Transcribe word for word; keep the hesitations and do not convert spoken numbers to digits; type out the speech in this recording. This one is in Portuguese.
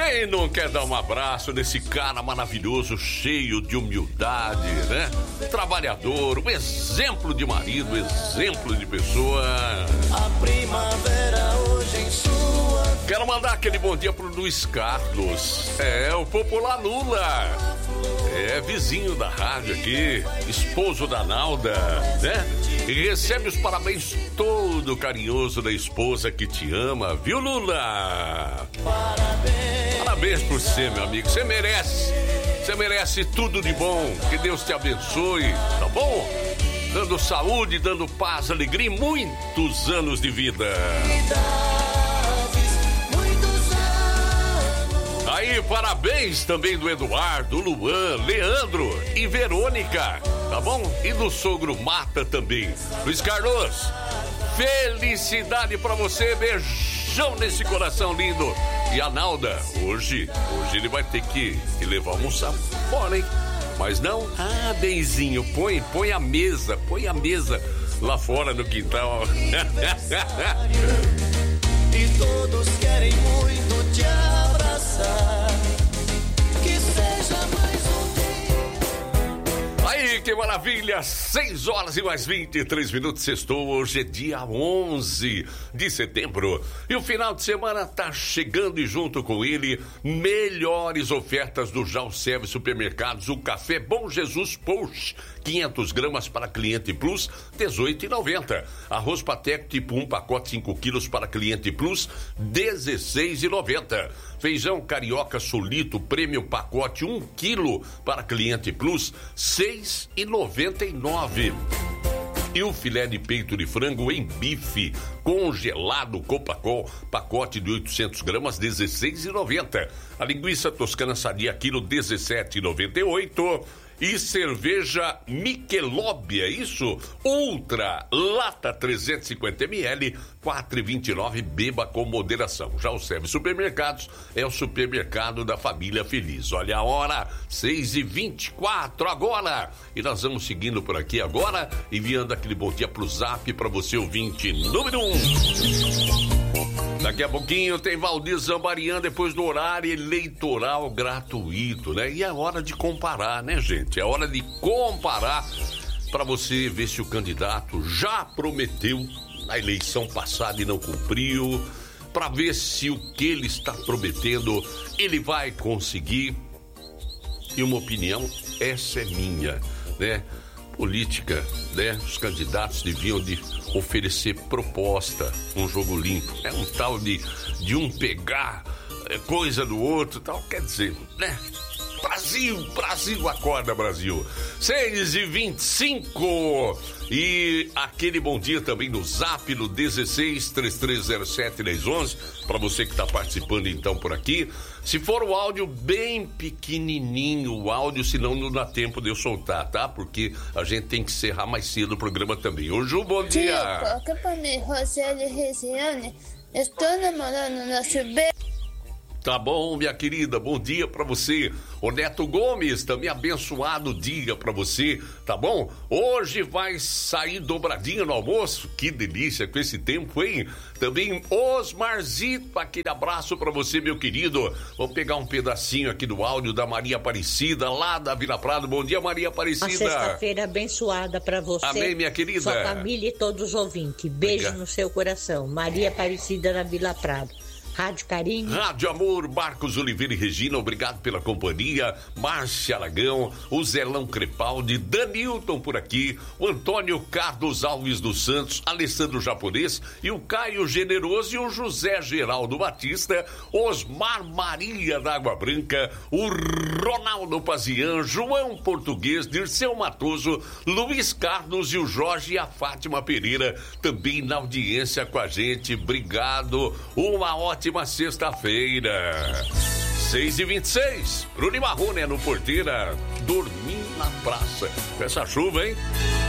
Quem não quer dar um abraço nesse cara maravilhoso, cheio de humildade, né? Trabalhador, um exemplo de marido, exemplo de pessoa. A primavera hoje em sua... Quero mandar aquele bom dia pro Luiz Carlos. É, o popular Lula. É, vizinho da rádio aqui, esposo da Nalda, né? E recebe os parabéns todo carinhoso da esposa que te ama, viu, Lula? Parabéns. Parabéns por você, meu amigo. Você merece. Você merece tudo de bom. Que Deus te abençoe, tá bom? Dando saúde, dando paz, alegria e muitos anos de vida. Aí, parabéns também do Eduardo, Luan, Leandro e Verônica, tá bom? E do sogro Mata também. Luiz Carlos, felicidade pra você, beijão nesse coração lindo. E a Nalda, hoje, hoje ele vai ter que, que levar almoçar fora, hein? Mas não, ah, benzinho, põe, põe a mesa, põe a mesa lá fora no quintal. E todos querem muito te abraçar. Que seja mais um dia. Aí, que maravilha! seis horas e mais vinte e três minutos, sextou. Hoje é dia onze de setembro. E o final de semana tá chegando e junto com ele, melhores ofertas do Jalserve Supermercados. O café Bom Jesus Post, quinhentas gramas para cliente Plus, dezoito reais e noventa centavos. Arroz Pateco tipo um, pacote cinco quilos para cliente Plus, dezesseis reais e noventa centavos. Feijão Carioca Solito, prêmio pacote um quilo para cliente Plus, seis reais e noventa e nove centavos. E o filé de peito de frango em bife congelado Copacol, pacote de oitocentas gramas, dezesseis reais e noventa centavos. A linguiça toscana sadia, quilo, dezessete reais e noventa e oito centavos. E cerveja Michelob, é isso? Ultra, lata trezentos e cinquenta mililitros, quatro reais e vinte e nove centavos, beba com moderação. Já o Serve Supermercados é o supermercado da família feliz. Olha a hora, seis e vinte e quatro agora. E nós vamos seguindo por aqui agora, enviando aquele bom dia pro Zap para você, ouvinte número um. Daqui a pouquinho tem Valdir Zambarian depois do horário eleitoral gratuito, né? E é hora de comparar, né, gente? É hora de comparar para você ver se o candidato já prometeu na eleição passada e não cumpriu, para ver se o que ele está prometendo ele vai conseguir. E uma opinião, essa é minha, né? Política, né? Os candidatos deviam de oferecer proposta, um jogo limpo. É um tal de, de um pegar é, coisa do outro, tal, quer dizer, né? Brasil, Brasil, acorda, Brasil. seis e vinte e cinco. E aquele bom dia também no Zap, no dezesseis, três três zero sete, dez onze, para você que está participando então por aqui. Se for o áudio bem pequenininho, o áudio, senão não dá tempo de eu soltar, tá? Porque a gente tem que encerrar mais cedo o programa também. Ô, Ju, bom dia. Tia, coloca pra mim, Roseli Regiane. Estou namorando nosso bebê. Tá bom, minha querida, bom dia pra você. O Neto Gomes, também abençoado dia pra você, tá bom? Hoje vai sair dobradinha no almoço, que delícia com esse tempo, hein? Também Osmarzito, aquele abraço pra você, meu querido. Vamos pegar um pedacinho aqui do áudio da Maria Aparecida, lá da Vila Prado. Bom dia, Maria Aparecida. Uma sexta-feira abençoada pra você. Amém, minha querida. Sua família e todos os ouvintes. Beijo Obrigado. No seu coração. Maria Aparecida na Vila Prado. Rádio Carinho. Rádio Amor, Marcos Oliveira e Regina, obrigado pela companhia. Márcia Aragão, o Zelão Crepaldi, Danilton por aqui, o Antônio Carlos Alves dos Santos, Alessandro Japonês e o Caio Generoso e o José Geraldo Batista, Osmar Maria da Água Branca, o Ronaldo Pazian, João Português, Dirceu Matoso, Luiz Carlos e o Jorge e a Fátima Pereira também na audiência com a gente. Obrigado. Uma ótima Ótima sexta-feira. seis e vinte e seis. Bruno Marrone no Porteira, dormindo na praça. Com essa chuva, hein?